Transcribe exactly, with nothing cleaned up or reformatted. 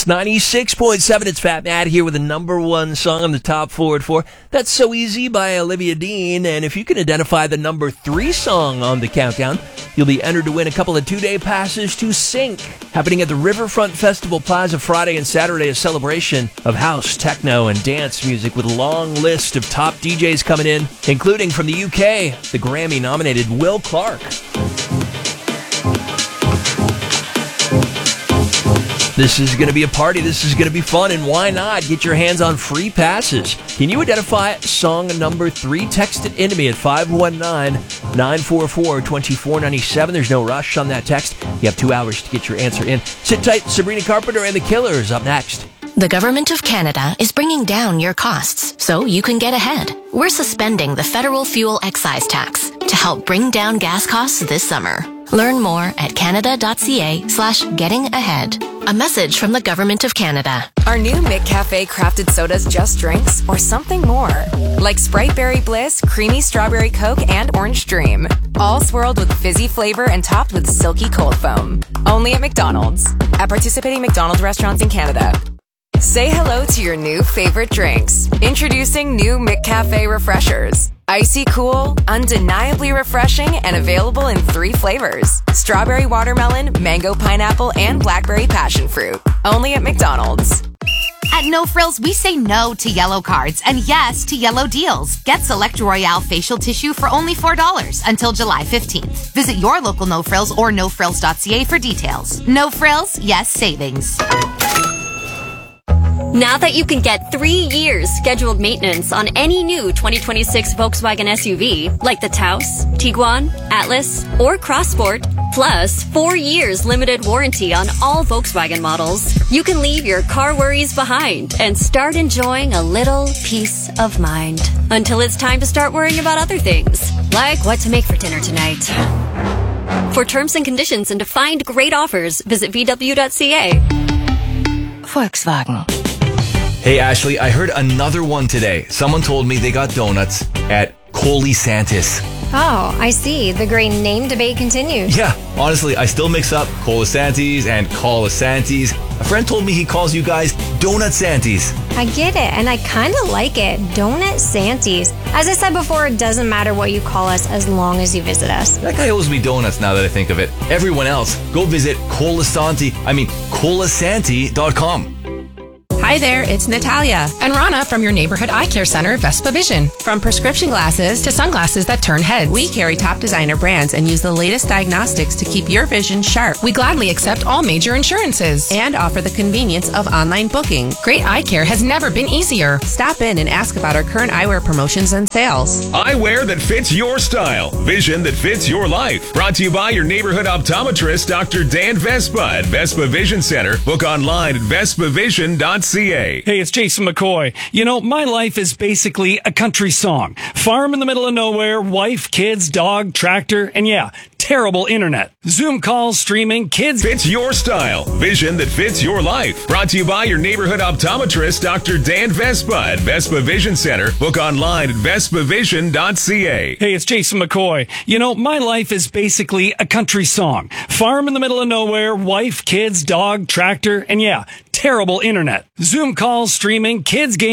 Kiss ninety-six point seven. It's Fat Matt here with the number one song on the top four at four. That's So Easy by Olivia Dean. And if you can identify the number three song on the countdown, you'll be entered to win a couple of two-day passes to Sync, happening at the Riverfront Festival Plaza Friday and Saturday, a celebration of house, techno, and dance music with a long list of top D Js coming in, including from the U K, the Grammy-nominated Will Clark. This is going to be a party. This is going to be fun, and why not get your hands on free passes? Can you identify song number three? Text it into me at five one nine, nine four four, two four nine seven. There's no rush on that text. You have two hours to get your answer in. Sit tight. Sabrina Carpenter and the Killers up next. The Government of Canada is bringing down your costs so you can get ahead. We're suspending the federal fuel excise tax to help bring down gas costs this summer. Learn more at canada.ca slash getting ahead. A message from the Government of Canada. Are new McCafe crafted sodas just drinks or something more? Like Sprite Berry Bliss, Creamy Strawberry Coke, and Orange Dream. All swirled with fizzy flavor and topped with silky cold foam. Only at McDonald's. At participating McDonald's restaurants in Canada. Say hello to your new favorite drinks. Introducing new McCafe Refreshers. Icy cool, undeniably refreshing, and available in three flavors. Strawberry watermelon, mango pineapple, and blackberry passion fruit. Only at McDonald's. At No Frills, we say no to yellow cards and yes to yellow deals. Get Select Royale facial tissue for only four dollars until July fifteenth. Visit your local No Frills or no frills dot c a for details. No Frills, yes savings. Now that you can get three years scheduled maintenance on any new twenty twenty-six Volkswagen S U V, like the Taos, Tiguan, Atlas, or Crossport, plus four years limited warranty on all Volkswagen models, you can leave your car worries behind and start enjoying a little peace of mind. Until it's time to start worrying about other things, like what to make for dinner tonight. For terms and conditions and to find great offers, visit v w dot c a. Volkswagen. Hey, Ashley, I heard another one today. Someone told me they got donuts at Colisantis. Oh, I see. The great name debate continues. Yeah, honestly, I still mix up Colisantis and Colisantis. A friend told me he calls you guys Donut Santies. I get it, and I kind of like it. Donut Santies. As I said before, it doesn't matter what you call us as long as you visit us. That guy owes me donuts now that I think of it. Everyone else, go visit Colisanti, I mean, colisanti dot com. Hi there, it's Natalia and Rana from your neighborhood eye care center, Vespa Vision. From prescription glasses to sunglasses that turn heads, we carry top designer brands and use the latest diagnostics to keep your vision sharp. We gladly accept all major insurances and offer the convenience of online booking. Great eye care has never been easier. Stop in and ask about our current eyewear promotions and sales. Eyewear that fits your style. Vision that fits your life. Brought to you by your neighborhood optometrist, Doctor Dan Vespa at Vespa Vision Center. Book online at vespa vision dot c a. Hey, it's Jason McCoy. You know, my life is basically a country song. Farm in the middle of nowhere, wife, kids, dog, tractor, and yeah, terrible internet. Zoom calls, streaming, kids. Fits your style. Vision that fits your life. Brought to you by your neighborhood optometrist, Doctor Dan Vespa at Vespa Vision Center. Book online at vespa vision dot c a. Hey, it's Jason McCoy. You know, my life is basically a country song. Farm in the middle of nowhere, wife, kids, dog, tractor, and yeah, terrible internet. Zoom calls, streaming, kids, games.